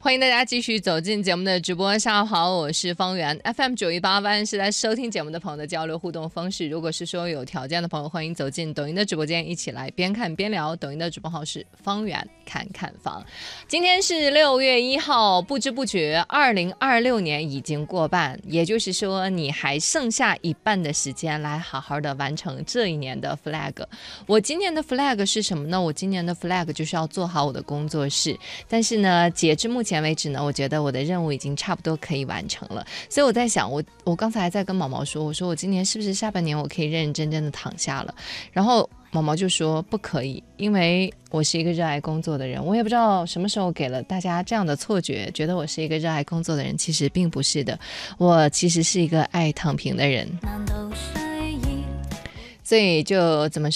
欢迎大家继续走进节目的直播。下午好，我是方圆。 FM918是在收听节目的朋友的交流互动方式。如果是说有条件的朋友，欢迎走进抖音的直播间，一起来边看边聊。抖音的直播号是方圆看看房。今天是6月1号，不知不觉2026年已经过半，也就是说你还剩下一半的时间来好好的完成这一年的 flag。 我今年的 flag 是什么呢？我今年的 flag 就是要做好我的工作室，但是呢截至目前为止呢，我觉得我的任务已经差不多可以完成了。所以我在想，我刚才还在跟毛毛说，我说我今年是不是下半年我可以认认真真的躺下了。然后毛毛就说不可以，因为我是一个热爱工作的人。我也不知道什么时候给了大家这样的错觉，觉得我是一个热爱工作的人，其实并不是的，我其实是一个爱躺平的人。所以就怎么